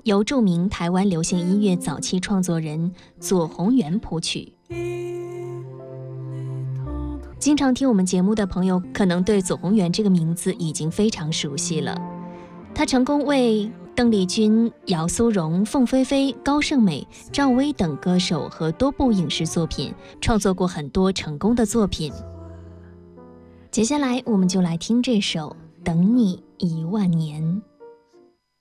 由著名台湾流行音乐早期创作人左宏元谱曲。经常听我们节目的朋友可能对左宏元这个名字已经非常熟悉了，他成功为邓丽君、姚苏蓉、凤飞飞、高胜美、赵薇等歌手和多部影视作品创作过很多成功的作品。接下来我们就来听这首《等你1万年》。